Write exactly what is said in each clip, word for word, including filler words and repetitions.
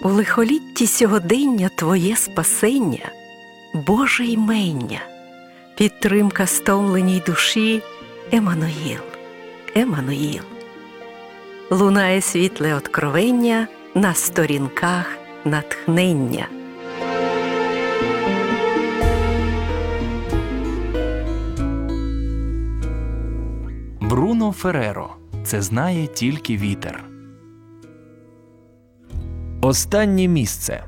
У лихолітті сьогодення Твоє спасення, Боже ймення, підтримка стомленій душі, Еммануїл, Еммануїл. Лунає світле откровення на сторінках натхнення. Бруно Ферреро. Це знає тільки вітер. Останнє місце.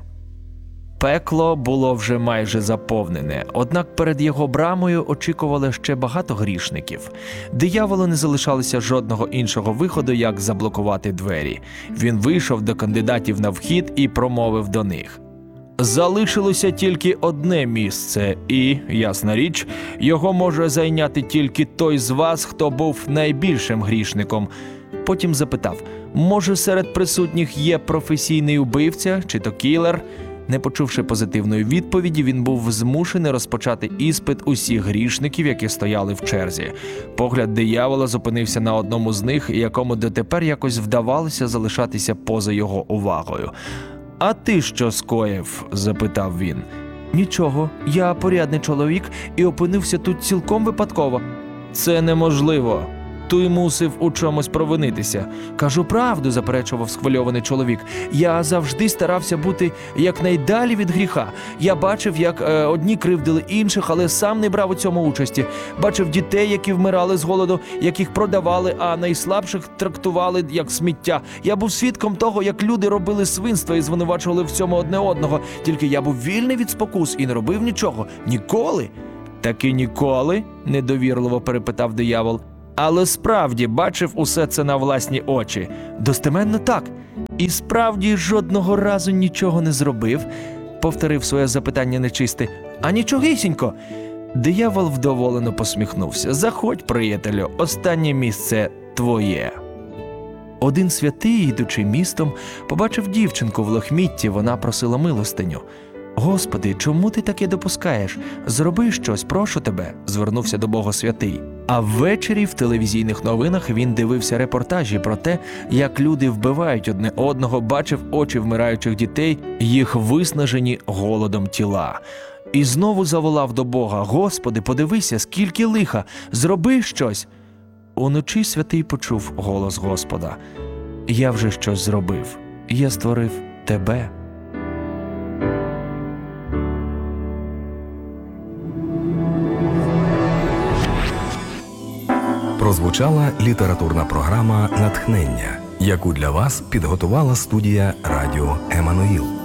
Пекло було вже майже заповнене, однак перед його брамою очікували ще багато грішників. Дияволу не залишалося жодного іншого виходу, як заблокувати двері. Він вийшов до кандидатів на вхід і промовив до них: «Залишилося тільки одне місце, і, ясна річ, його може зайняти тільки той з вас, хто був найбільшим грішником». Потім запитав: «Може, серед присутніх є професійний убивця, чи то кілер?» Не почувши позитивної відповіді, він був змушений розпочати іспит усіх грішників, які стояли в черзі. Погляд диявола зупинився на одному з них, якому дотепер якось вдавалося залишатися поза його увагою. «А ти що скоїв?» – запитав він. «Нічого, я порядний чоловік і опинився тут цілком випадково». «Це неможливо. Ти мусив у чомусь провинитися». «Кажу правду», – заперечував схвильований чоловік. «Я завжди старався бути якнайдалі від гріха. Я бачив, як е, одні кривдили інших, але сам не брав у цьому участі. Бачив дітей, які вмирали з голоду, яких продавали, а найслабших трактували як сміття. Я був свідком того, як люди робили свинство і звинувачували в цьому одне одного. Тільки я був вільний від спокус і не робив нічого. Ніколи». «Таки ніколи?» – недовірливо перепитав диявол. «Але справді бачив усе це на власні очі?» «Достеменно так». «І справді жодного разу нічого не зробив?» – повторив своє запитання нечистий. «А нічогісінько». Диявол вдоволено посміхнувся. «Заходь, приятелю, останнє місце твоє». Один святий, йдучи містом, побачив дівчинку в лахмітті, вона просила милостиню. «Господи, чому ти таке допускаєш? Зроби щось, прошу тебе», – звернувся до Бога святий. А ввечері в телевізійних новинах він дивився репортажі про те, як люди вбивають одне одного, бачив очі вмираючих дітей, їх виснажені голодом тіла. І знову заволав до Бога: «Господи, подивися, скільки лиха! Зроби щось!» Уночі святий почув голос Господа: «Я вже щось зробив. Я створив тебе». Прозвучала літературна програма «Натхнення», яку для вас підготувала студія радіо «Еммануїл».